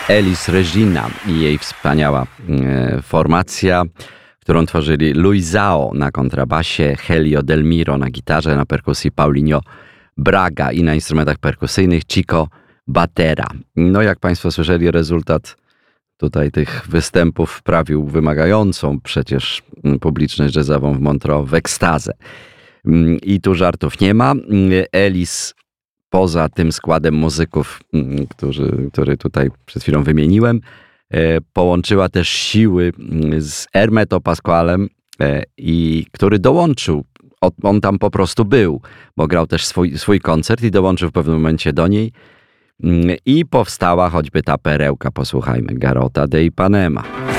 Elis Regina i jej wspaniała formacja, którą tworzyli Luisao na kontrabasie, Helio Del Miro na gitarze, na perkusji Paulinho Braga i na instrumentach perkusyjnych Chico Batera. No jak Państwo słyszeli, rezultat tutaj tych występów wprawił wymagającą przecież publiczność jazzową w Montreux w ekstazę. I tu żartów nie ma. Elis poza tym składem muzyków, który tutaj przed chwilą wymieniłem, połączyła też siły z Hermeto Pascoalem, i który dołączył. On tam po prostu był, bo grał też swój koncert i dołączył w pewnym momencie do niej. I powstała choćby ta perełka, posłuchajmy, Garota de Ipanema.